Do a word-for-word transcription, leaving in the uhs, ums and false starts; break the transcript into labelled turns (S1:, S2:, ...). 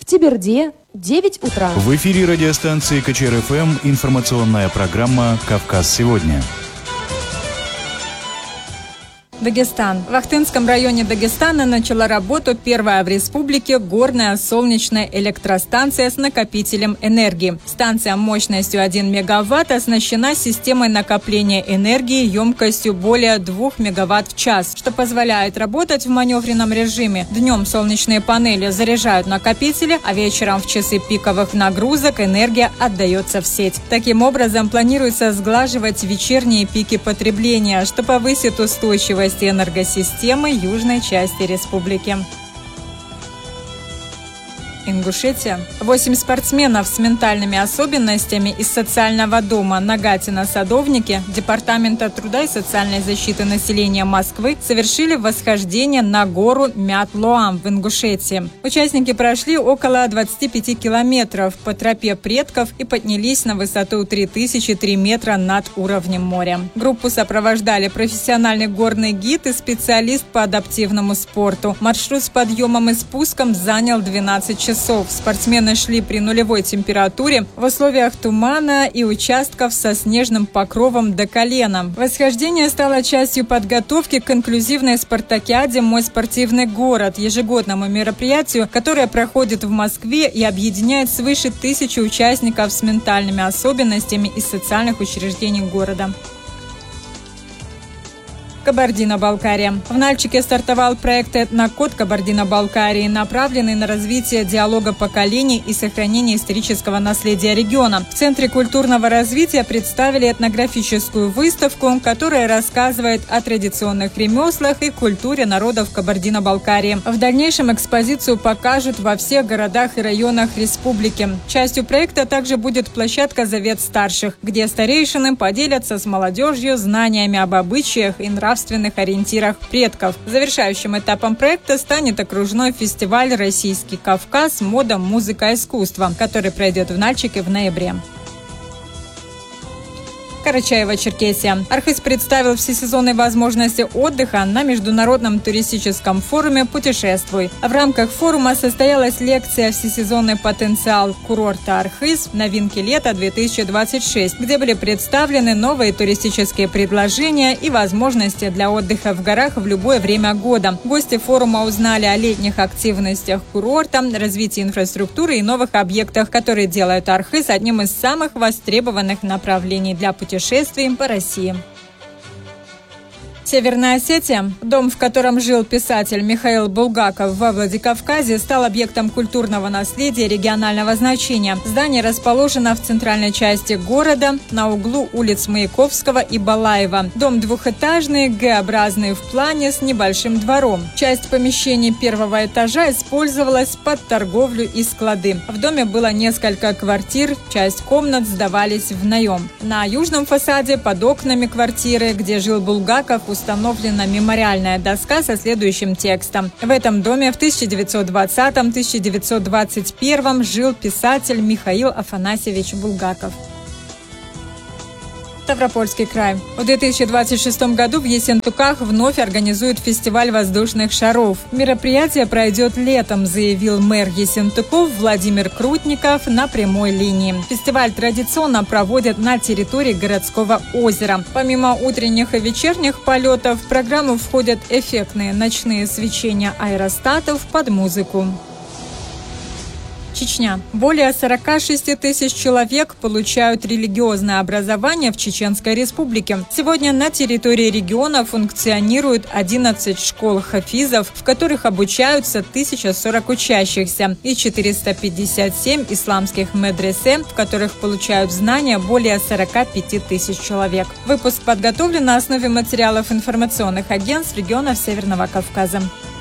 S1: В Теберде девять утра.
S2: В эфире радиостанции КЧР-ФМ информационная программа «Кавказ сегодня».
S3: Дагестан. В Ахтынском районе Дагестана начала работу первая в республике горная солнечная электростанция с накопителем энергии. Станция мощностью один мегаватт оснащена системой накопления энергии емкостью более двух мегаватт в час, что позволяет работать в маневренном режиме. Днем солнечные панели заряжают накопители, а вечером в часы пиковых нагрузок энергия отдается в сеть. Таким образом, планируется сглаживать вечерние пики потребления, что повысит устойчивость энергосистемы южной части республики. Ингушетия. Восемь спортсменов с ментальными особенностями из социального дома Нагатино-Садовники Департамента труда и социальной защиты населения Москвы совершили восхождение на гору Мят-Лоам в Ингушетии. Участники прошли около двадцати пяти километров по тропе предков и поднялись на высоту три тысячи три метра над уровнем моря. Группу сопровождали профессиональный горный гид и специалист по адаптивному спорту. Маршрут с подъемом и спуском занял двенадцать часов. Спортсмены шли при нулевой температуре в условиях тумана и участков со снежным покровом до колена. Восхождение стало частью подготовки к инклюзивной спартакиаде «Мой спортивный город», ежегодному мероприятию, которое проходит в Москве и объединяет свыше тысячи участников с ментальными особенностями из социальных учреждений города. Кабардино-Балкария. В Нальчике стартовал проект «Этнокод Кабардино-Балкарии», направленный на развитие диалога поколений и сохранение исторического наследия региона. В Центре культурного развития представили этнографическую выставку, которая рассказывает о традиционных ремеслах и культуре народов Кабардино-Балкарии. В дальнейшем экспозицию покажут во всех городах и районах республики. Частью проекта также будет площадка «Завет старших», где старейшины поделятся с молодежью знаниями об обычаях и нравственных ориентирах предков. Завершающим этапом проекта станет окружной фестиваль «Российский Кавказ. Мода, музыка, искусство», который пройдет в Нальчике в ноябре. Карачаево-Черкесия. Архыз представил всесезонные возможности отдыха на международном туристическом форуме «Путешествуй». В рамках форума состоялась лекция «Всесезонный потенциал курорта Архыз. Новинки лета две тысячи двадцать шесть», где были представлены новые туристические предложения и возможности для отдыха в горах в любое время года. Гости форума узнали о летних активностях курорта, развитии инфраструктуры и новых объектах, которые делают Архыз одним из самых востребованных направлений для путешествий по России. Северная Осетия. Дом, в котором жил писатель Михаил Булгаков во Владикавказе, стал объектом культурного наследия регионального значения. Здание расположено в центральной части города, на углу улиц Маяковского и Балаева. Дом двухэтажный, Г-образный в плане, с небольшим двором. Часть помещений первого этажа использовалась под торговлю и склады. В доме было несколько квартир, часть комнат сдавались в наем. На южном фасаде под окнами квартиры, где жил Булгаков, установлена мемориальная доска со следующим текстом. В этом доме в тысяча девятьсот двадцатом — тысяча девятьсот двадцать первом жил писатель Михаил Афанасьевич Булгаков. Ставропольский край. В две тысячи двадцать шестом году в Ессентуках вновь организуют фестиваль воздушных шаров. Мероприятие пройдет летом, заявил мэр Ессентуков Владимир Крутников на прямой линии. Фестиваль традиционно проводят на территории городского озера. Помимо утренних и вечерних полетов, в программу входят эффектные ночные свечения аэростатов под музыку. Чечня. Более сорока шести тысяч человек получают религиозное образование в Чеченской Республике. Сегодня на территории региона функционируют одиннадцать школ хафизов, в которых обучаются тысяча сорок учащихся, и четыреста пятьдесят семь исламских медресе, в которых получают знания более сорока пяти тысяч человек. Выпуск подготовлен на основе материалов информационных агентств регионов Северного Кавказа.